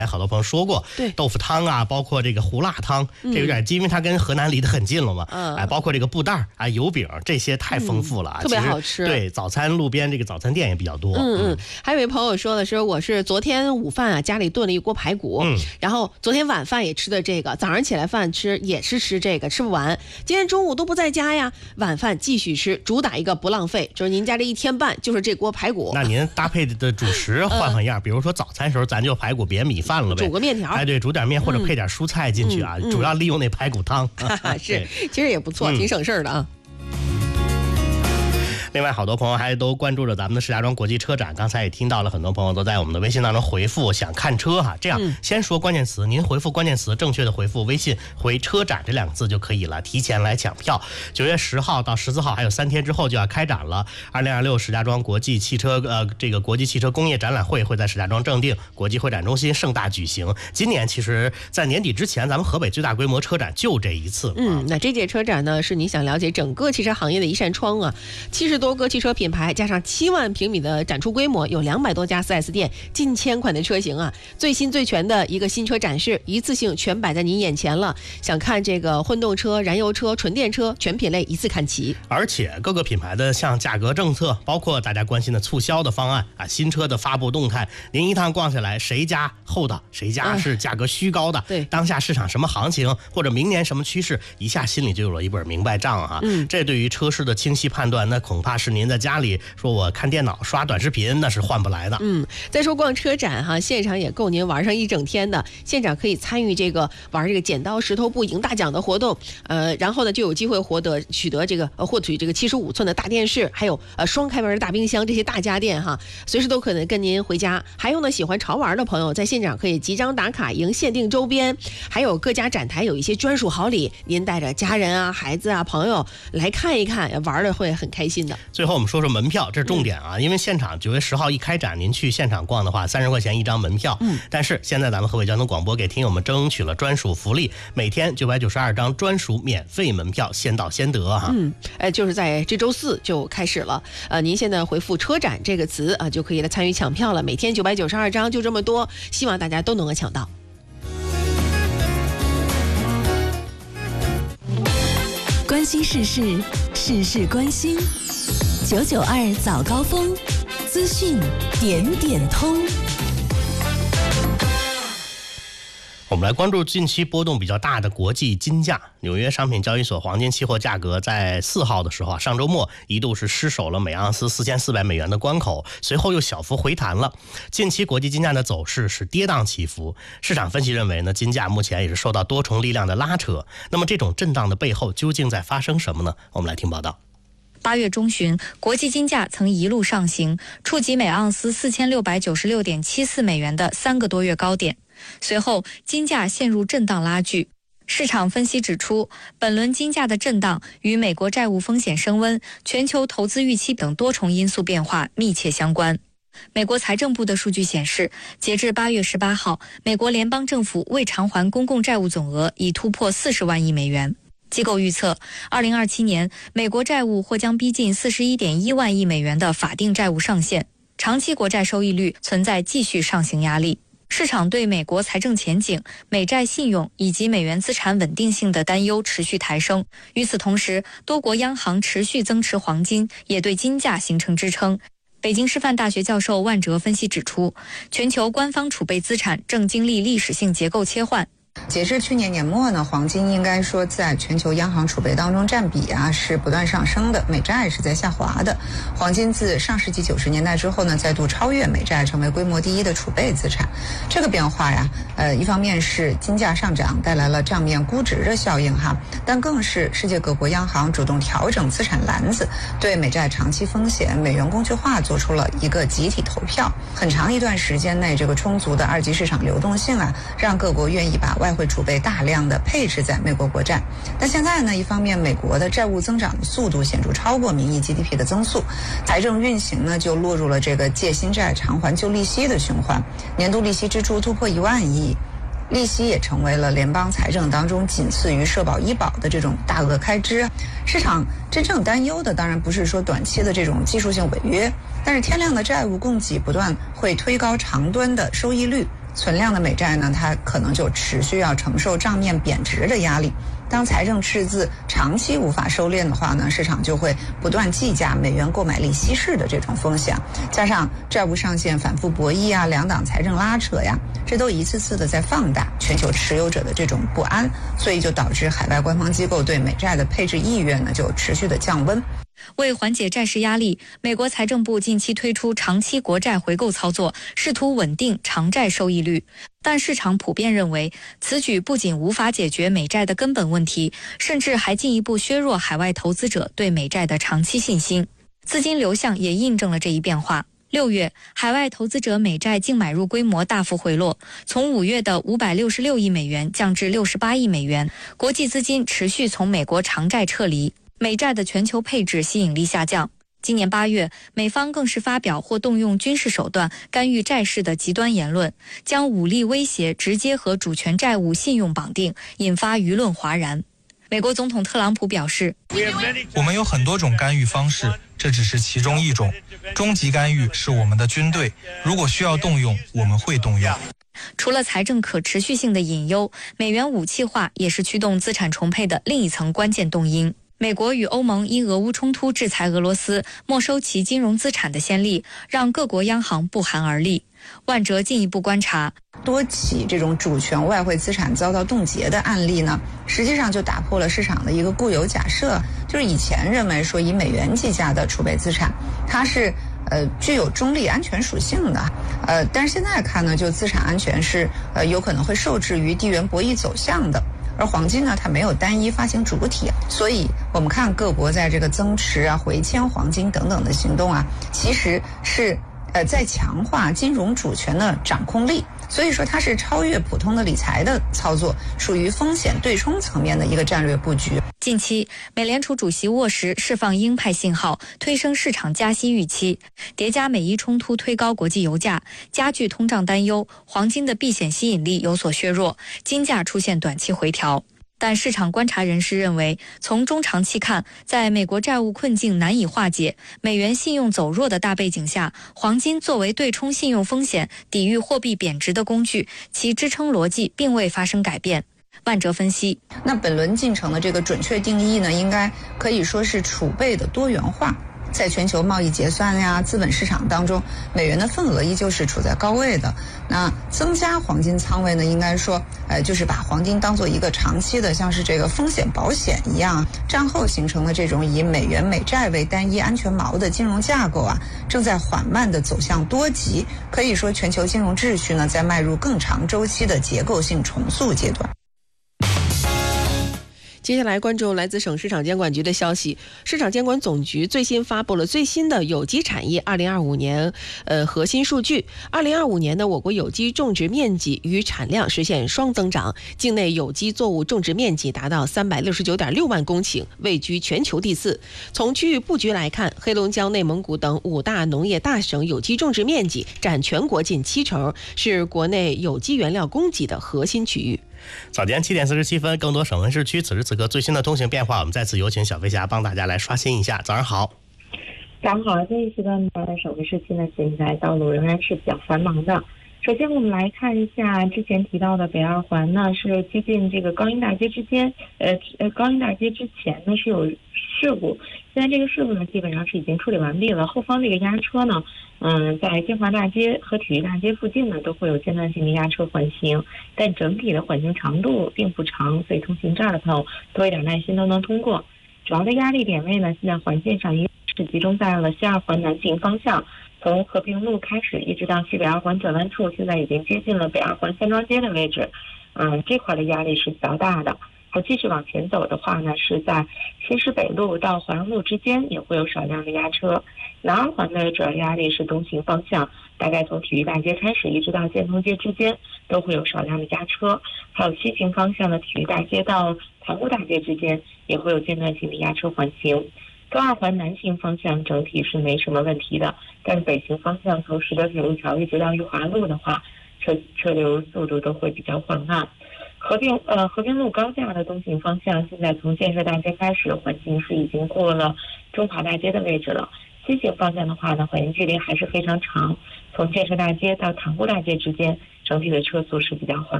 好多朋友说过， 对， 豆腐汤啊，包括这个胡辣汤，这有点因为它跟河南离得很近了嘛，包括这个布袋啊、油饼，这些太丰富了， 特别好吃。 对，早餐路边这个早餐店也比较多。 还有一位朋友说的是，我是昨天午饭啊，家里炖了一锅排骨，然后昨天晚饭也吃的这个，早上起来饭吃也是吃这个，吃不完。今天中午都不在家呀，晚饭继续吃，主打一个不浪费，就是您家这1天半就是这锅排骨。 那您搭配的主食换样，比如说早餐时候咱就排骨别米饭了呗， 煮个面条， 对，煮点面或者配点蔬菜进去啊，主要利用那排骨汤。 是，其实也不错，挺省事的啊。 另外，好多朋友还都关注着咱们的石家庄国际车展。刚才也听到了，很多朋友都在我们的微信当中回复想看车哈。这样，先说关键词，您回复关键词，正确的回复微信回车展这2个字就可以了，提前来抢票。9月10号到14号还有3天之后就要开展了。2026石家庄国际汽车这个国际汽车工业展览会会在石家庄正定国际会展中心盛大举行。今年其实在年底之前，咱们河北最大规模车展就这一次。 那这届车展呢，是你想了解整个汽车行业的一扇窗啊，70多个汽车品牌，加上7万平米的展出规模，有200多家 4S 店，近1000款的车型啊，最新最全的一个新车展示，一次性全摆在您眼前了。想看这个混动车、燃油车、纯电车，全品类一次看齐。 而且各个品牌的像价格政策，包括大家关心的促销的方案啊，新车的发布动态，您一趟逛下来，谁家厚道，谁家是价格虚高的， 对， 当下市场什么行情，或者明年什么趋势，一下心里就有了一本明白账啊。这对于车市的清晰判断，那恐怕是您在家里说我看电脑刷短视频那是换不来的。 再说逛车展哈，现场也够您玩上1整天的。现场可以参与这个玩这个剪刀石头布赢大奖的活动，然后呢就有机会获取这个75寸的大电视，还有双开门的大冰箱，这些大家电哈，随时都可能跟您回家。还有呢，喜欢潮玩的朋友在现场可以集章打卡赢限定周边，还有各家展台有一些专属好礼，您带着家人啊、孩子啊、朋友来看一看，玩的会很开心的。 最后我们说说门票，这是重点啊，因为现场9月10号一开展，您去现场逛的话，30块钱1张门票。但是现在咱们河北交通广播给听友们争取了专属福利，每天992张专属免费门票，先到先得哈。 就是在这周4就开始了。您现在回复车展这个词啊，就可以来参与抢票了。每天992张，就这么多，希望大家都能够抢到。 关心世事，事事关心。992早高峰，资讯点点通。 我们来关注近期波动比较大的国际金价。纽约商品交易所黄金期货价格在4号的时候上周末一度是失守了每盎司4400美元的关口，随后又小幅回弹了。近期国际金价的走势是跌宕起伏，市场分析认为呢，金价目前也是受到多重力量的拉扯。那么这种震荡的背后究竟在发生什么呢？我们来听报道。 8月中旬，国际金价曾一路上行，触及每盎司4696.74美元的3个多月高点。随后，金价陷入震荡拉锯。市场分析指出，本轮金价的震荡与美国债务风险升温、全球投资预期等多重因素变化密切相关。美国财政部的数据显示，截至8月18号，美国联邦政府未偿还公共债务总额已突破40万亿美元。机构预测，2027年美国债务或将逼近41.1万亿美元的法定债务上限，长期国债收益率存在继续上行压力。市场对美国财政前景、美债信用以及美元资产稳定性的担忧持续抬升。与此同时，多国央行持续增持黄金，也对金价形成支撑。北京师范大学教授万哲分析指出，全球官方储备资产正经历历史性结构切换。 截至去年年末呢，黄金应该说在全球央行储备当中占比是不断上升的，美债是在下滑的。黄金自上世纪90年代之后呢，再度超越美债，成为规模第一的储备资产。这个变化一方面是金价上涨带来了账面估值的效应但更是世界各国央行主动调整资产篮子，对美债长期风险、美元工具化做出了一个集体投票。很长一段时间内，这个充足的二级市场流动性让各国愿意把外汇储备大量的配置在美国国债。但现在呢，一方面美国的债务增长速度显著超过名义 GDP 的增速，财政运行呢就落入了这个借新债偿还旧利息的循环，年度利息支出突破1万亿，利息也成为了联邦财政当中仅次于社保医保的这种大额开支。市场真正担忧的当然不是说短期的这种技术性违约，但是天量的债务供给不断会推高长端的收益率， 存量的美债呢，它可能就持续要承受账面贬值的压力。当财政赤字长期无法收敛的话呢，市场就会不断计价美元购买力稀释的这种风险，加上债务上限反复博弈啊，两党财政拉扯呀，这都一次次的在放大全球持有者的这种不安，所以就导致海外官方机构对美债的配置意愿呢就持续的降温。 为缓解债市压力，美国财政部近期推出长期国债回购操作，试图稳定长债收益率。但市场普遍认为，此举不仅无法解决美债的根本问题，甚至还进一步削弱海外投资者对美债的长期信心。资金流向也印证了这一变化。6月，海外投资者美债净买入规模大幅回落，从5月的566亿美元降至68亿美元。国际资金持续从美国长债撤离，美债的全球配置吸引力下降。今年8月，美方更是发表或动用军事手段干预债市的极端言论，将武力威胁直接和主权债务信用绑定，引发舆论哗然。美国总统特朗普表示， 我们有很多种干预方式，这只是其中一种。终极干预是我们的军队，如果需要动用，我们会动用。 除了财政可持续性的隐忧，美元武器化也是驱动资产重配的另一层关键动因。美国与欧盟因俄乌冲突制裁俄罗斯，没收其金融资产的先例，让各国央行不寒而栗。万哲进一步观察， 多起这种主权外汇资产遭到冻结的案例呢，实际上就打破了市场的一个固有假设，就是以前认为说以美元计价的储备资产，它是具有中立安全属性的，但是现在看呢，就资产安全是有可能会受制于地缘博弈走向的。而黄金呢，它没有单一发行主体，所以我们看各国在这个增持啊、回迁黄金等等的行动啊，其实是在强化金融主权的掌控力。所以说它是超越普通的理财的操作，属于风险对冲层面的一个战略布局。 近期，美联储主席沃什释放鹰派信号，推升市场加息预期，叠加美伊冲突推高国际油价，加剧通胀担忧，黄金的避险吸引力有所削弱，金价出现短期回调。但市场观察人士认为，从中长期看，在美国债务困境难以化解、美元信用走弱的大背景下，黄金作为对冲信用风险、抵御货币贬值的工具，其支撑逻辑并未发生改变。万哲分析， 那本轮进程的这个准确定义呢，应该可以说是储备的多元化。在全球贸易结算呀、资本市场当中，美元的份额依旧是处在高位的。那增加黄金仓位呢，应该说，就是把黄金当做一个长期的，像是这个风险保险一样，战后形成的这种以美元美债为单一安全锚的金融架构啊，正在缓慢的走向多极。可以说，全球金融秩序呢，在迈入更长周期的结构性重塑阶段。 接下来关注来自省市场监管局的消息，市场监管总局最新发布了最新的有机产业2025年核心数据。2025年呢，我国有机种植面积与产量实现双增长，境内有机作物种植面积达到369.6万公顷，位居全球第4。从区域布局来看，黑龙江、内蒙古等5大农业大省有机种植面积占全国近70%，是国内有机原料供给的核心区域。 早间7点47分，更多省份市区此时此刻最新的通行变化，我们再次有请小飞侠帮大家来刷新一下。早上好。 早上好，这一时段省份市区呢，现在道路仍然是比较繁忙的。首先我们来看一下之前提到的北二环呢，是接近这个高英大街之间，高英大街之前呢是有事故，现在这个事故呢基本上是已经处理完毕了。后方这个压车呢，在建华大街和体育大街附近呢都会有间断性的压车缓行，但整体的缓行长度并不长，所以通行这儿的朋友多一点耐心都能通过。主要的压力点位呢，现在环线上是集中在了西二环南行方向，从和平路开始一直到西北二环转弯处，现在已经接近了北二环三庄街的位置，这块的压力是比较大的。还继续往前走的话呢，是在新市北路到环荣路之间也会有少量的压车。南二环的主要压力是东行方向，大概从体育大街开始一直到建通街之间都会有少量的压车，还有西行方向的体育大街到塘沽大街之间也会有间断性的压车缓行。东二环南行方向整体是没什么问题的，但是北行方向从实德铁路桥一直到裕华路的话，车流速度都会比较缓慢。和平路高架的东行方向，现在从建设大街开始缓行是已经过了中华大街的位置了。西行方向的话呢，缓行距离还是非常长，从建设大街到塘沽大街之间整体的车速是比较缓